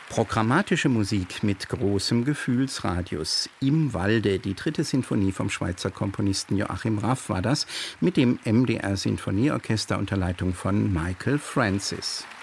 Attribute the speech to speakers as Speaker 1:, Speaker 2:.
Speaker 1: Programmatische Musik mit großem Gefühlsradius. Im Walde, die 3. Sinfonie vom Schweizer Komponisten Joachim Raff war das, mit dem MDR Sinfonieorchester unter Leitung von Michael Francis.